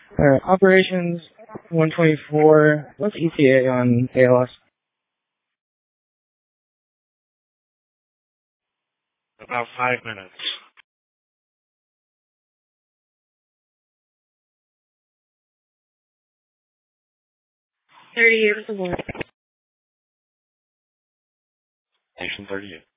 Operations 124. What's ETA on ALS? About 5 minutes. 38 with the warrant. Station 38.